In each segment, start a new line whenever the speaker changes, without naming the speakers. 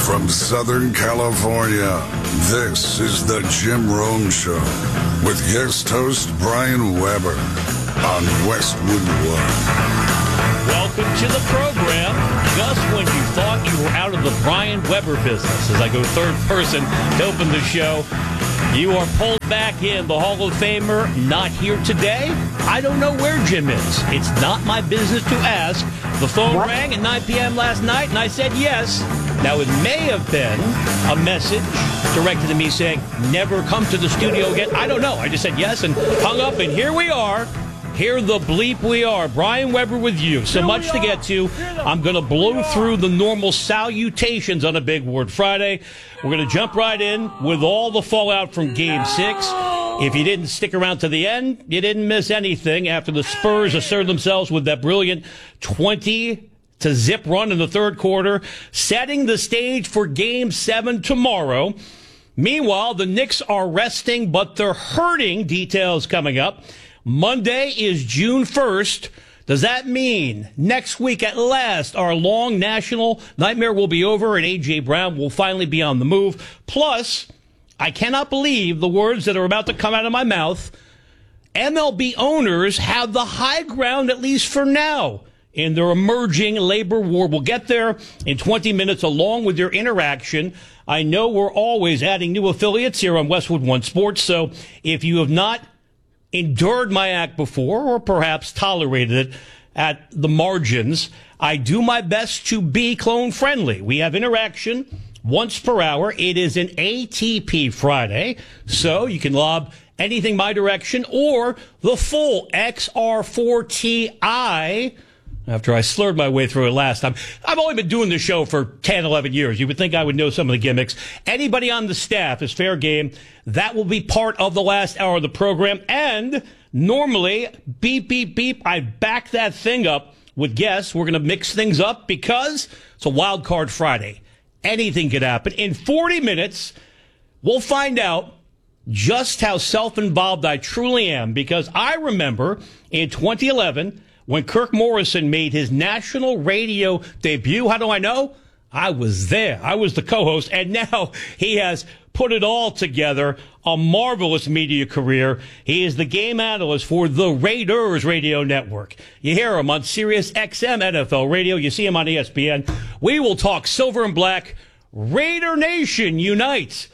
From Southern California, this is the Jim Rome Show with guest host Brian Weber on Westwood One.
Welcome to the program. Just when you thought you were out of the Brian Weber business, as I go third person to open the show, you are pulled back in. The Hall of Famer not here today. I don't know where Jim is. It's not my business to ask. The phone rang at 9 p.m. last night, and I said yes. Now, it may have been a message directed to me saying, never come to the studio again. I don't know. I just said yes and hung up, and here we are. Here the bleep we are. Brian Weber with you. So much to get to. I'm going to blow through the normal salutations on a Big Word Friday. We're going to jump right in with all the fallout from Game 6. If you didn't stick around to the end, you didn't miss anything after the Spurs asserted themselves with that brilliant 20-0 run in the third quarter, setting the stage for Game 7 tomorrow. Meanwhile, the Knicks are resting, but they're hurting. Details coming up. Monday is June 1st. Does that mean next week at last our long national nightmare will be over and A.J. Brown will finally be on the move? Plus, I cannot believe the words that are about to come out of my mouth. MLB owners have the high ground, at least for now, in their emerging labor war. We'll get there in 20 minutes along with your interaction. I know we're always adding new affiliates here on Westwood One Sports, so if you have not endured my act before, or perhaps tolerated it at the margins, I do my best to be clone friendly. We have interaction once per hour. It is an ATP Friday, so you can lob anything my direction or the full XR4TI. After I slurred my way through it last time. I've only been doing this show for 10, 11 years. You would think I would know some of the gimmicks. Anybody on the staff is fair game. That will be part of the last hour of the program. And normally, beep, beep, beep, I back that thing up with guests. We're going to mix things up because it's a wild card Friday. Anything could happen. In 40 minutes, we'll find out just how self-involved I truly am, because I remember in 2011, when Kirk Morrison made his national radio debut. How do I know? I was there. I was the co-host, and now he has put it all together. A marvelous media career. He is the game analyst for the Raiders Radio Network. You hear him on Sirius XM NFL Radio. You see him on ESPN. We will talk silver and black. Raider Nation unites.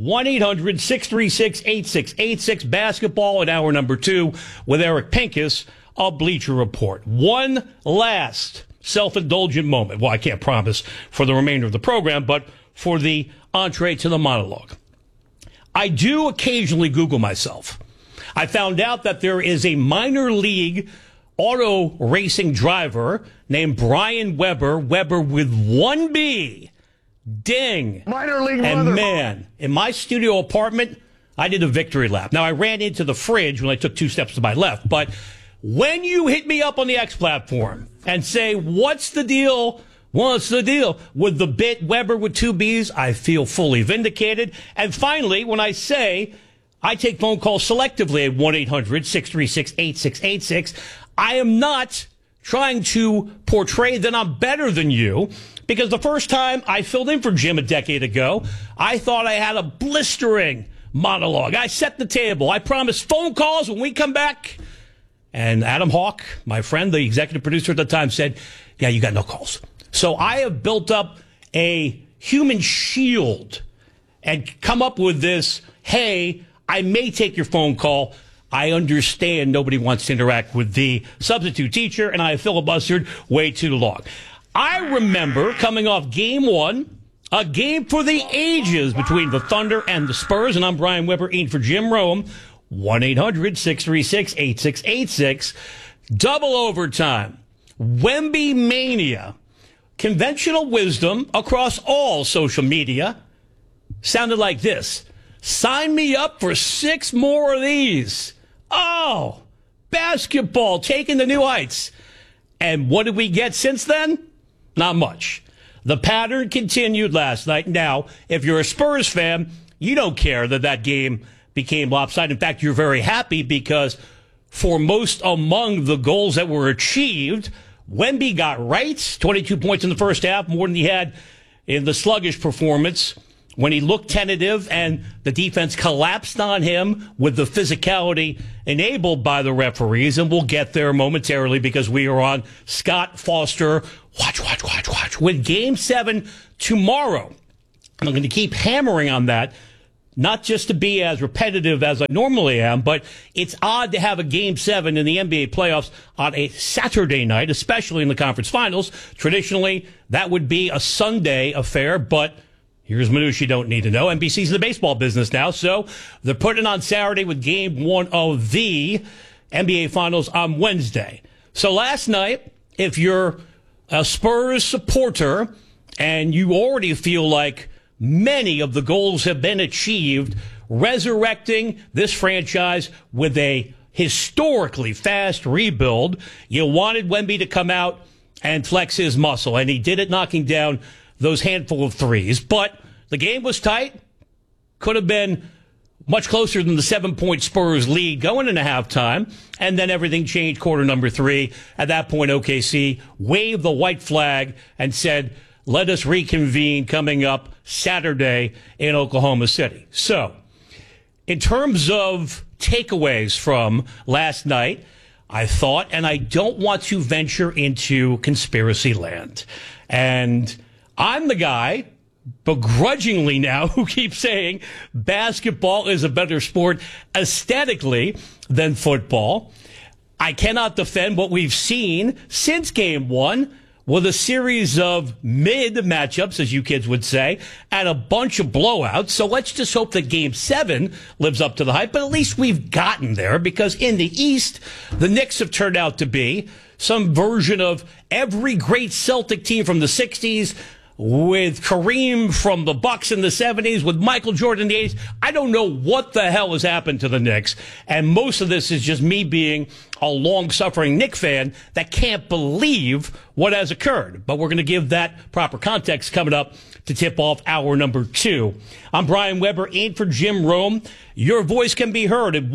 1-800-636-8686. Basketball in hour number 2 with Eric Pincus of Bleacher Report. One last self-indulgent moment. Well, I can't promise for the remainder of the program, but for the entree to the monologue. I do occasionally Google myself. I found out that there is a minor league auto racing driver named Brian Weber, Weber with one B. Ding.
Minor league
and
mother.
Man, in my studio apartment, I did a victory lap. Now, I ran into the fridge when I took 2 steps to my left, but when you hit me up on the X platform and say, what's the deal? What's the deal with the bit Weber with 2 B's? I feel fully vindicated. And finally, when I say I take phone calls selectively at 1-800-636-8686, I am not trying to portray that I'm better than you, because the first time I filled in for Jim a decade ago, I thought I had a blistering monologue. I set the table. I promised phone calls when we come back. And Adam Hawk, my friend, the executive producer at the time, said, yeah, you got no calls. So I have built up a human shield and come up with this, hey, I may take your phone call. I understand nobody wants to interact with the substitute teacher, and I have filibustered way too long. I remember coming off Game 1, a game for the ages between the Thunder and the Spurs, and I'm Brian Weber in for Jim Rome. 1-800-636-8686. Double overtime. Wemby mania. Conventional wisdom across all social media sounded like this. Sign me up for 6 more of these. Oh, basketball taking the new heights. And what did we get since then? Not much. The pattern continued last night. Now, if you're a Spurs fan, you don't care that that game became lopsided. In fact, you're very happy because for most among the goals that were achieved, Wemby got right. 22 points in the first half, more than he had in the sluggish performance when he looked tentative and the defense collapsed on him with the physicality enabled by the referees. And we'll get there momentarily because we are on Scott Foster. Watch. With Game 7 tomorrow. And I'm going to keep hammering on that, not just to be as repetitive as I normally am, but it's odd to have a Game 7 in the NBA playoffs on a Saturday night, especially in the conference finals. Traditionally, that would be a Sunday affair, but here's minutiae you don't need to know. NBC's in the baseball business now, so they're putting it on Saturday with Game 1 of the NBA Finals on Wednesday. So last night, if you're a Spurs supporter and you already feel like many of the goals have been achieved, resurrecting this franchise with a historically fast rebuild, you wanted Wemby to come out and flex his muscle, and he did it knocking down those handful of threes. But the game was tight. Could have been much closer than the 7-point Spurs lead going into halftime. And then everything changed quarter number 3. At that point, OKC waved the white flag and said, let us reconvene coming up Saturday in Oklahoma City. So, in terms of takeaways from last night, I thought, and I don't want to venture into conspiracy land. And I'm the guy, begrudgingly now, who keeps saying basketball is a better sport aesthetically than football. I cannot defend what we've seen since Game 1 with a series of mid matchups, as you kids would say, and a bunch of blowouts. So let's just hope that Game 7 lives up to the hype. But at least we've gotten there, because in the East, the Knicks have turned out to be some version of every great Celtic team from the 60s, with Kareem from the Bucks in the 70s, with Michael Jordan in the 80s. I don't know what the hell has happened to the Knicks. And most of this is just me being a long-suffering Knick fan that can't believe what has occurred. But we're going to give that proper context coming up to tip off hour number 2. I'm Brian Weber, in for Jim Rome. Your voice can be heard at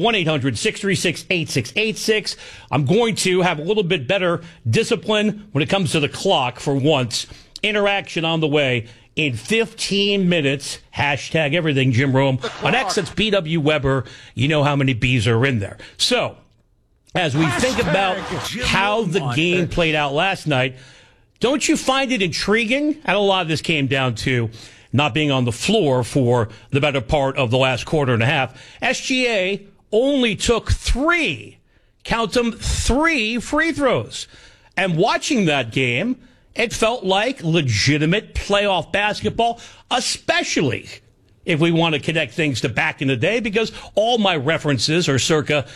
1-800-636-8686. I'm going to have a little bit better discipline when it comes to the clock for once. Interaction on the way in 15 minutes. Hashtag everything Jim Rome. On X, that's BW Weber. You know how many B's are in there. So, as we think about how the game played out last night, don't you find it intriguing? And a lot of this came down to not being on the floor for the better part of the last quarter and a half. SGA only took 3, count them, 3 free throws. And watching that game, it felt like legitimate playoff basketball, especially if we want to connect things to back in the day, because all my references are circa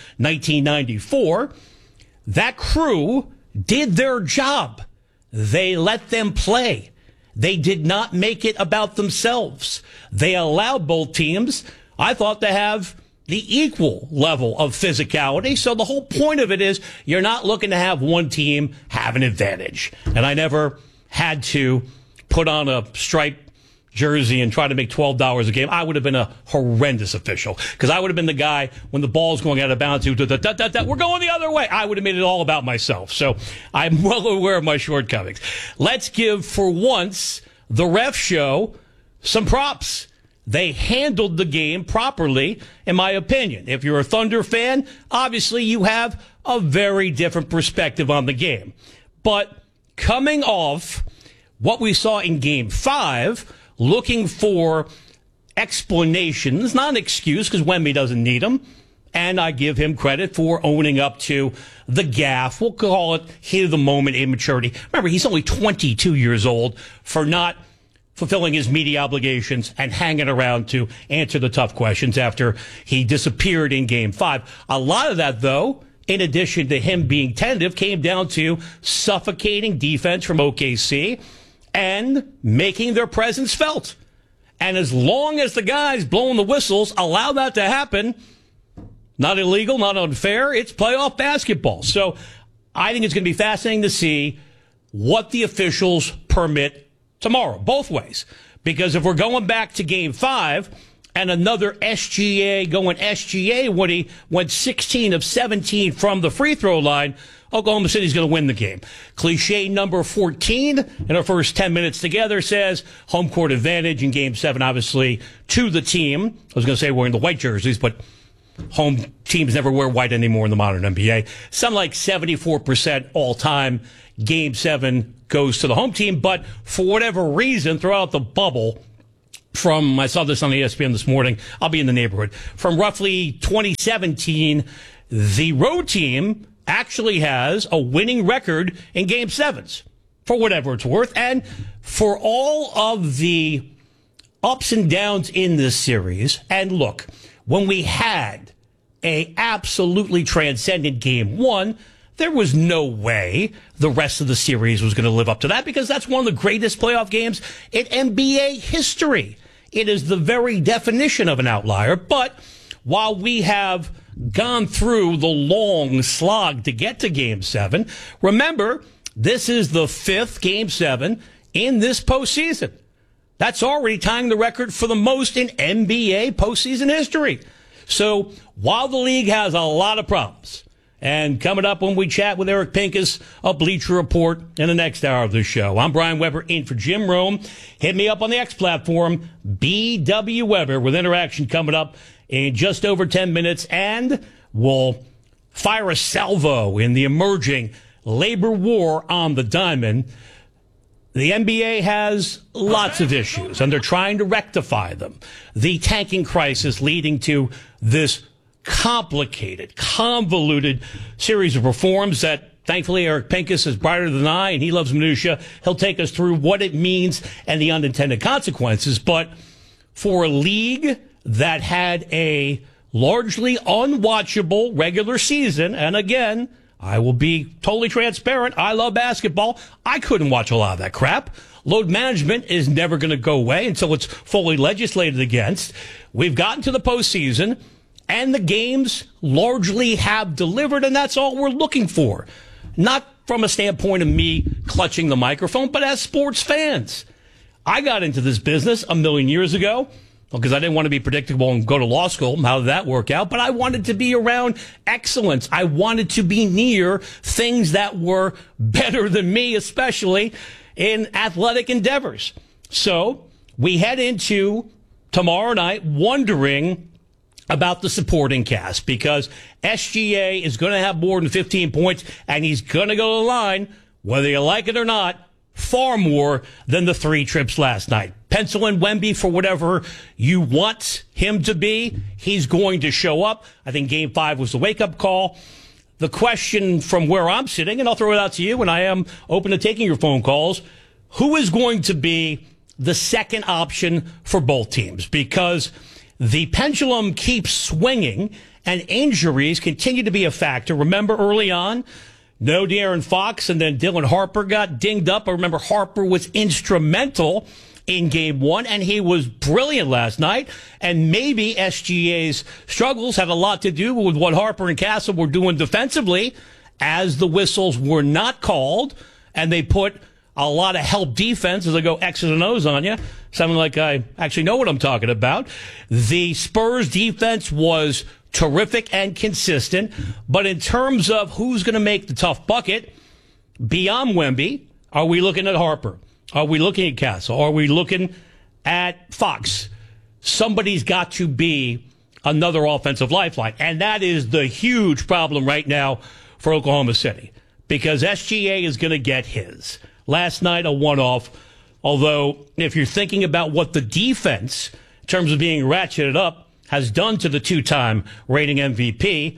1994. That crew did their job. They let them play. They did not make it about themselves. They allowed both teams, I thought, to have the equal level of physicality. So the whole point of it is you're not looking to have one team have an advantage. And I never had to put on a striped jersey and try to make $12 a game. I would have been a horrendous official, because I would have been the guy when the ball's going out of bounds, we're going the other way. I would have made it all about myself. So I'm well aware of my shortcomings. Let's give, for once, the ref show some props. They handled the game properly, in my opinion. If you're a Thunder fan, obviously you have a very different perspective on the game. But coming off what we saw in Game 5, looking for explanations, not an excuse, because Wemby doesn't need them, and I give him credit for owning up to the gaffe. We'll call it heat of the moment immaturity. Remember, he's only 22 years old, for not fulfilling his media obligations and hanging around to answer the tough questions after he disappeared in Game 5. A lot of that, though, in addition to him being tentative, came down to suffocating defense from OKC and making their presence felt. And as long as the guys blowing the whistles allow that to happen, not illegal, not unfair, it's playoff basketball. So I think it's going to be fascinating to see what the officials permit tomorrow, both ways. Because if we're going back to Game 5, and another SGA going SGA when he went 16 of 17 from the free throw line, Oklahoma City's going to win the game. Cliche number 14 in our first 10 minutes together says home court advantage in Game 7, obviously, to the team. I was going to say wearing the white jerseys, but home teams never wear white anymore in the modern NBA. Something like 74% all-time. Game 7 goes to the home team, but for whatever reason, throughout the bubble, I saw this on ESPN this morning, I'll be in the neighborhood, from roughly 2017, the road team actually has a winning record in Game 7s, for whatever it's worth. And for all of the ups and downs in this series, and look, when we had a absolutely transcendent Game 1, there was no way the rest of the series was going to live up to that, because that's one of the greatest playoff games in NBA history. It is the very definition of an outlier. But while we have gone through the long slog to get to Game 7, remember, this is the 5th Game 7 in this postseason. That's already tying the record for the most in NBA postseason history. So while the league has a lot of problems, and coming up when we chat with Eric Pincus of Bleacher Report in the next hour of the show, I'm Brian Weber in for Jim Rome. Hit me up on the X platform, BW Weber, with interaction coming up in just over 10 minutes, and we'll fire a salvo in the emerging labor war on the diamond. The NBA has lots of issues, and they're trying to rectify them. The tanking crisis leading to this complicated, convoluted series of reforms that, thankfully, Eric Pincus is brighter than I, and he loves minutia. He'll take us through what it means and the unintended consequences. But for a league that had a largely unwatchable regular season, and again, I will be totally transparent, I love basketball. I couldn't watch a lot of that crap. Load management is never going to go away until it's fully legislated against. We've gotten to the postseason, and the games largely have delivered, and that's all we're looking for. Not from a standpoint of me clutching the microphone, but as sports fans. I got into this business a million years ago because I didn't want to be predictable and go to law school. How did that work out? But I wanted to be around excellence. I wanted to be near things that were better than me, especially in athletic endeavors. So we head into tomorrow night wondering about the supporting cast, because SGA is going to have more than 15 points, and he's going to go to the line, whether you like it or not, far more than the 3 trips last night. Pencil in Wemby for whatever you want him to be. He's going to show up. I think Game 5 was the wake-up call. The question from where I'm sitting, and I'll throw it out to you, and I am open to taking your phone calls, who is going to be the second option for both teams? Because the pendulum keeps swinging, and injuries continue to be a factor. Remember early on, no De'Aaron Fox, and then Dylan Harper got dinged up. I remember Harper was instrumental in Game 1, and he was brilliant last night. And maybe SGA's struggles had a lot to do with what Harper and Castle were doing defensively, as the whistles were not called, and they put a lot of help defense as I go X's and O's on you. Something like I actually know what I'm talking about. The Spurs defense was terrific and consistent. But in terms of who's going to make the tough bucket, beyond Wemby, are we looking at Harper? Are we looking at Castle? Are we looking at Fox? Somebody's got to be another offensive lifeline. And that is the huge problem right now for Oklahoma City, because SGA is going to get his. Last night, a one-off. Although, if you're thinking about what the defense, in terms of being ratcheted up, has done to the two-time rating MVP,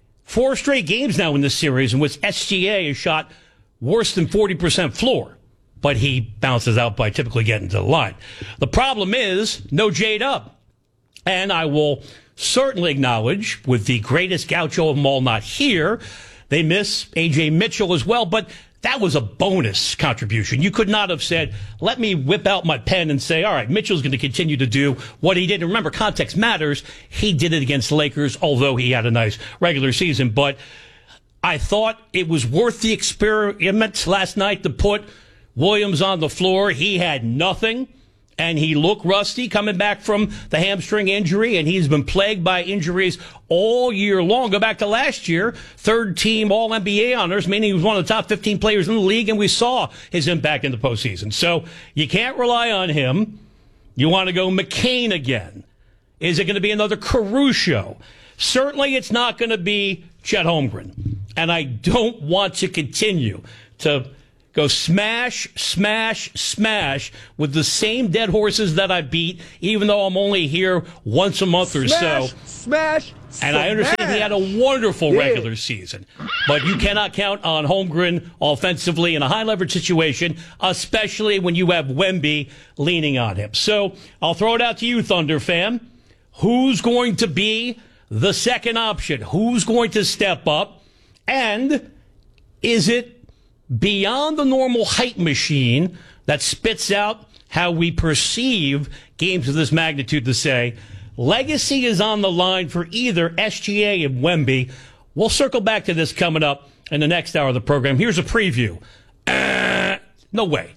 4 straight games now in this series in which SGA has shot worse than 40% floor. But he bounces out by typically getting to the line. The problem is no J-Dub. And I will certainly acknowledge, with the greatest gaucho of them all not here, they miss A.J. Mitchell as well, but that was a bonus contribution. You could not have said, let me whip out my pen and say, all right, Mitchell's going to continue to do what he did. And remember, context matters. He did it against the Lakers, although he had a nice regular season. But I thought it was worth the experiment last night to put Williams on the floor. He had nothing. and he looked rusty coming back from the hamstring injury, and he's been plagued by injuries all year long. Go back to last year, third-team All-NBA honors, meaning he was one of the top 15 players in the league, and we saw his impact in the postseason. So you can't rely on him. You want to go McCain again. Is it going to be another Caruso? Certainly it's not going to be Chet Holmgren. And I don't want to continue to go smash, smash, smash with the same dead horses that I beat, even though I'm only here once a month or so.
Smash,
and I understand he had a wonderful regular season. But you cannot count on Holmgren offensively in a high-leverage situation, especially when you have Wemby leaning on him. So I'll throw it out to you, Thunder fan. Who's going to be the second option? Who's going to step up? And is it beyond the normal hype machine that spits out how we perceive games of this magnitude to say, legacy is on the line for either SGA and Wemby? We'll circle back to this coming up in the next hour of the program. Here's a preview. No way.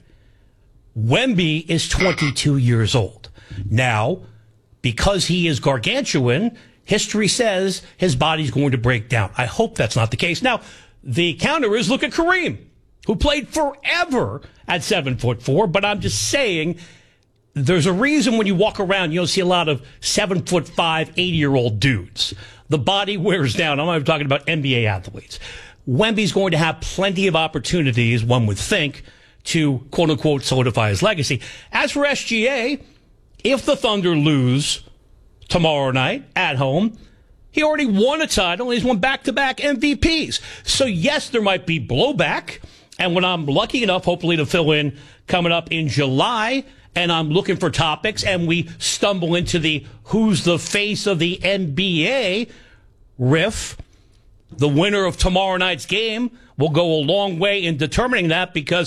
Wemby is 22 years old. Now, because he is gargantuan, history says his body's going to break down. I hope that's not the case. Now, the counter is look at Kareem, who played forever at 7'4", but I'm just saying there's a reason when you walk around, you don't see a lot of 7'5", 80-year-old dudes. The body wears down. I'm not even talking about NBA athletes. Wemby's going to have plenty of opportunities, one would think, to quote-unquote solidify his legacy. As for SGA, if the Thunder lose tomorrow night at home, he already won a title and he's won back-to-back MVPs. So, yes, there might be blowback. And when I'm lucky enough, hopefully, to fill in coming up in July, and I'm looking for topics, and we stumble into the who's the face of the NBA riff, the winner of tomorrow night's game will go a long way in determining that, because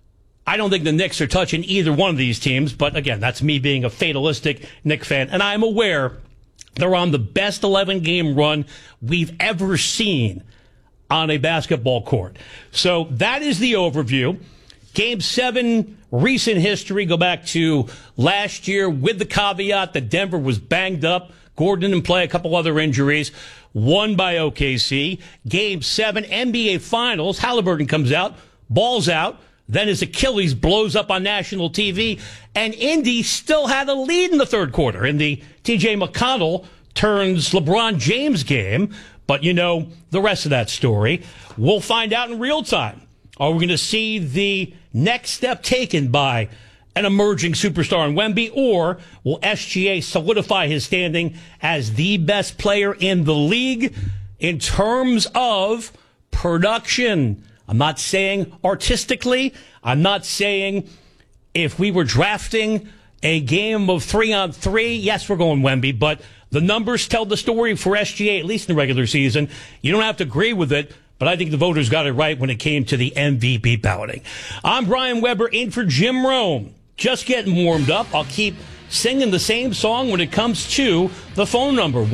I don't think the Knicks are touching either one of these teams. But again, that's me being a fatalistic Knicks fan. And I'm aware they're on the best 11-game run we've ever seen on a basketball court. So that is the overview. Game 7, recent history, go back to last year with the caveat that Denver was banged up. Gordon didn't play, a couple other injuries. Won by OKC. Game 7, NBA Finals. Halliburton comes out, balls out. Then his Achilles blows up on national TV. And Indy still had a lead in the third quarter in the T.J. McConnell turns LeBron James game. But you know the rest of that story. We'll find out in real time. Are we going to see the next step taken by an emerging superstar in Wemby, or will SGA solidify his standing as the best player in the league in terms of production? I'm not saying artistically. I'm not saying if we were drafting a game of 3-on-3, yes, we're going Wemby, but the numbers tell the story for SGA, at least in the regular season. You don't have to agree with it, but I think the voters got it right when it came to the MVP balloting. I'm Brian Weber in for Jim Rome. Just getting warmed up. I'll keep singing the same song when it comes to the phone number,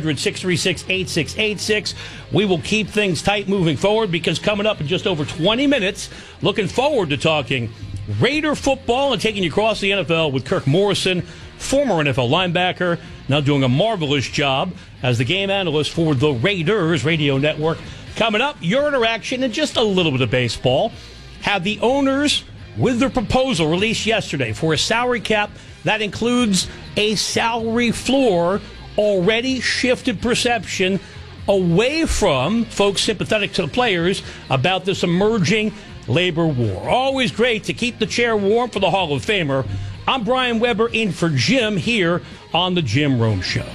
1-800-636-8686. We will keep things tight moving forward, because coming up in just over 20 minutes, looking forward to talking Raider football and taking you across the NFL with Kirk Morrison, former NFL linebacker, now doing a marvelous job as the game analyst for the Raiders Radio Network. Coming up, your interaction and just a little bit of baseball. Have the owners, with their proposal released yesterday for a salary cap that includes a salary floor, already shifted perception away from folks sympathetic to the players about this emerging labor war. Always great to keep the chair warm for the Hall of Famer. I'm Brian Weber in for Jim here on the Jim Rome Show.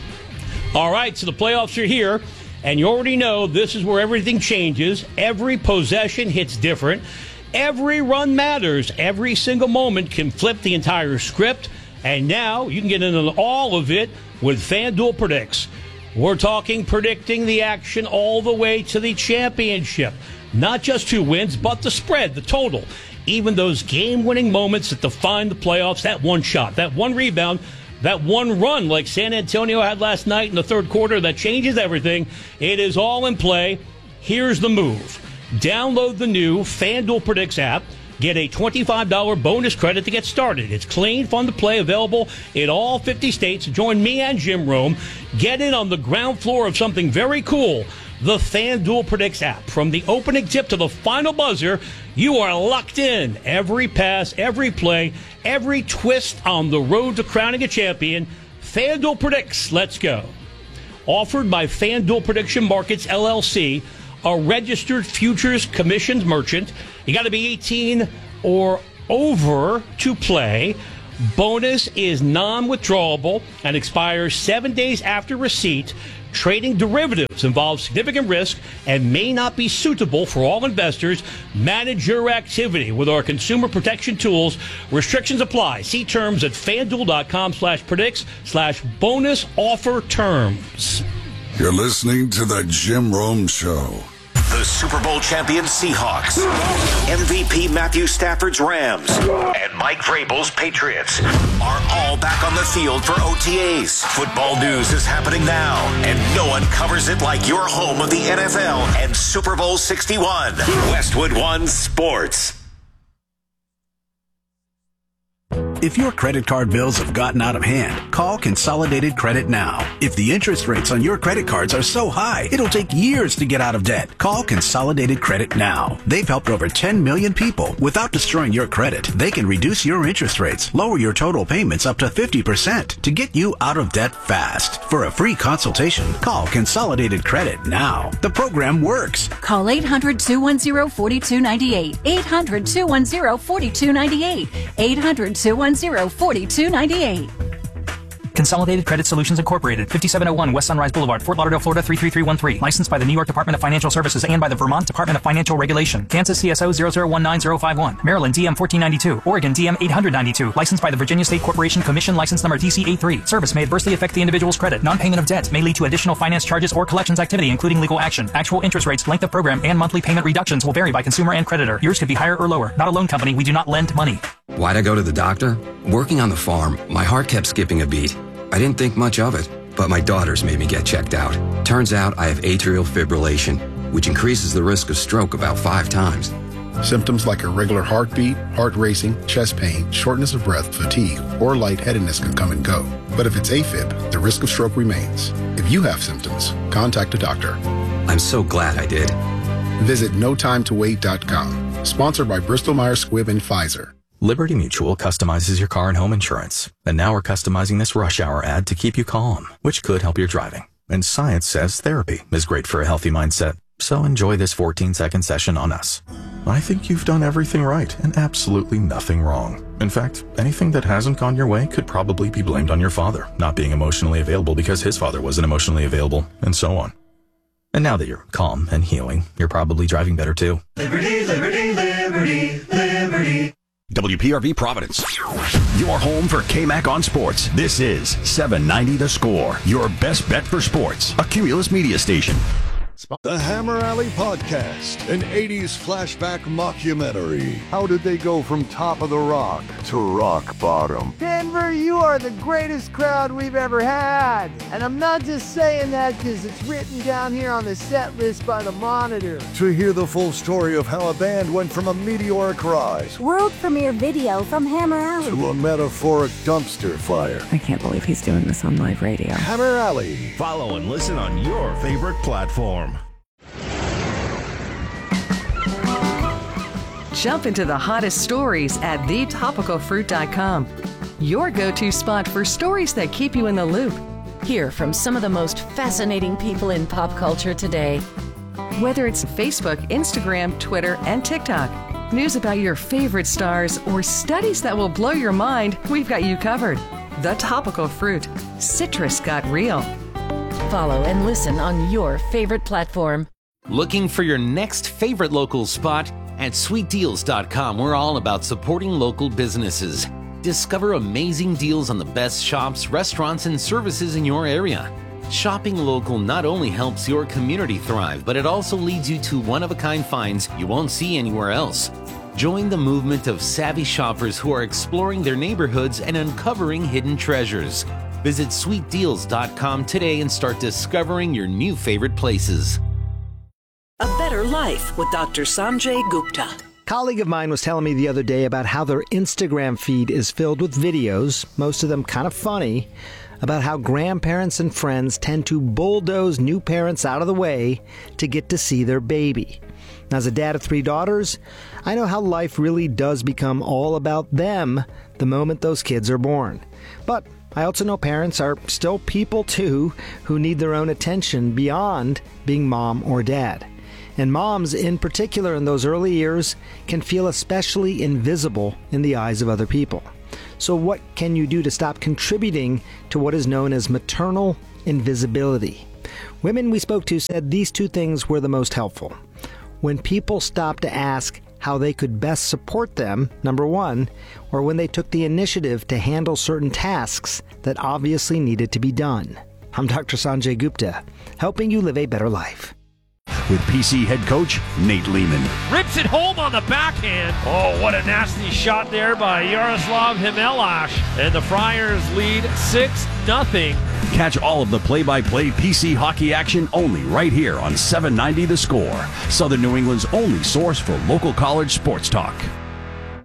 All right, so the playoffs are here, and you already know this is where everything changes. Every possession hits different. Every run matters. Every single moment can flip the entire script, and now you can get into all of it with FanDuel Predicts. We're talking predicting the action all the way to the championship. Not just who wins, but the spread, the total. Even those game-winning moments that define the playoffs, that one shot, that one rebound, that one run like San Antonio had last night in the third quarter that changes everything. It is all in play. Here's the move. Download the new FanDuel Predicts app. Get a $25 bonus credit to get started. It's clean, fun to play, available in all 50 states. Join me and Jim Rome. Get in on the ground floor of something very cool, the FanDuel Predicts app. From the opening tip to the final buzzer, you are locked in. Every pass, every play, every twist on the road to crowning a champion. FanDuel Predicts. Let's go. Offered by FanDuel Prediction Markets, LLC, a registered futures commissioned merchant. You got to be 18 or over to play. Bonus is non-withdrawable and expires 7 days after receipt. Trading derivatives involves significant risk and may not be suitable for all investors. Manage your activity with our consumer protection tools. Restrictions apply. See terms at FanDuel.com/predicts/bonus offer terms.
You're listening to The Jim Rome Show.
The Super Bowl champion Seahawks, MVP Matthew Stafford's Rams, and Mike Vrabel's Patriots are all back on the field for OTAs. Football news is happening now, and no one covers it like your home of the NFL and Super Bowl 61. Westwood One Sports.
If your credit card bills have gotten out of hand, call Consolidated Credit now. If the interest rates on your credit cards are so high, it'll take years to get out of debt. Call Consolidated Credit now. They've helped over 10 million people. Without destroying your credit, they can reduce your interest rates, lower your total payments up to 50% to get you out of debt fast. For a free consultation, call Consolidated Credit now. The program works.
Call 800-210-4298. 800-210-4298. 800-210-4298.
Consolidated Credit Solutions Incorporated, 5701 West Sunrise Boulevard, Fort Lauderdale, Florida 33313. Licensed by the New York Department of Financial Services and by the Vermont Department of Financial Regulation. Kansas CSO 0019051. Maryland DM 1492. Oregon DM 892. Licensed by the Virginia State Corporation Commission, license number DC83. Service may adversely affect the individual's credit. Non-payment of debt may lead to additional finance charges or collections activity, including legal action. Actual interest rates, length of program, and monthly payment reductions will vary by consumer and creditor. Yours could be higher or lower. Not a loan company. We do not lend money.
Why'd I go to the doctor? Working on the farm, my heart kept skipping a beat. I didn't think much of it, but my daughters made me get checked out. Turns out I have atrial fibrillation, which increases the risk of stroke about 5 times.
Symptoms like irregular heartbeat, heart racing, chest pain, shortness of breath, fatigue, or lightheadedness can come and go. But if it's AFib, the risk of stroke remains. If you have symptoms, contact a doctor.
I'm so glad I did.
Visit NoTimeToWait.com. Sponsored by Bristol-Myers Squibb and Pfizer.
Liberty Mutual customizes your car and home insurance. And now we're customizing this rush hour ad to keep you calm, which could help your driving. And science says therapy is great for a healthy mindset. So enjoy this 14-second session on us. I think you've done everything right and absolutely nothing wrong. In fact, anything that hasn't gone your way could probably be blamed on your father, not being emotionally available because his father wasn't emotionally available, and so on. And now that you're calm and healing, you're probably driving better too.
Liberty, liberty, liberty, liberty.
WPRV Providence, your home for KMAC on sports. This is 790 The Score, your best bet for sports. A Cumulus media station.
The Hammer Alley Podcast, an 80s flashback mockumentary. How did they go from top of the rock to rock bottom?
Denver, you are the greatest crowd we've ever had. And I'm not just saying that because it's written down here on the set list by the Monitor.
To hear the full story of how a band went from a meteoric rise,
world premiere video from Hammer Alley,
to a metaphoric dumpster fire.
I can't believe he's doing this on live radio.
Hammer Alley.
Follow and listen on your favorite platform.
Jump into the hottest stories at thetopicalfruit.com. Your go-to spot for stories that keep you in the loop.
Hear from some of the most fascinating people in pop culture today.
Whether it's Facebook, Instagram, Twitter, and TikTok, news about your favorite stars, or studies that will blow your mind, we've got you covered. The Topical Fruit. Citrus got real.
Follow and listen on your favorite platform.
Looking for your next favorite local spot? At sweetdeals.com, we're all about supporting local businesses. Discover amazing deals on the best shops, restaurants, and services in your area. Shopping local not only helps your community thrive, but it also leads you to one-of-a-kind finds you won't see anywhere else. Join the movement of savvy shoppers who are exploring their neighborhoods and uncovering hidden treasures. Visit sweetdeals.com today and start discovering your new favorite places.
A better life with Dr. Sanjay Gupta. colleague of mine was telling me the other day about how their Instagram feed is filled with videos, most of them kind of funny, about how grandparents and friends tend to bulldoze new parents out of the way to get to see their baby. As a dad of 3 daughters, I know how life really does become all about them the moment those kids are born. But I also know parents are still people too who need their own attention beyond being mom or dad. And moms, in particular in those early years, can feel especially invisible in the eyes of other people. So what can you do to stop contributing to what is known as maternal invisibility? Women we spoke to said these 2 things were the most helpful. When people stopped to ask how they could best support them, number 1, or when they took the initiative to handle certain tasks that obviously needed to be done. I'm Dr. Sanjay Gupta, helping you live a better life.
With PC head coach Nate Lehman.
Rips it home on the backhand. Oh, what a nasty shot there by Yaroslav Himelash. And the Friars lead 6-0.
Catch all of the play-by-play PC hockey action only right here on 790 The Score, Southern New England's only source for local college sports talk.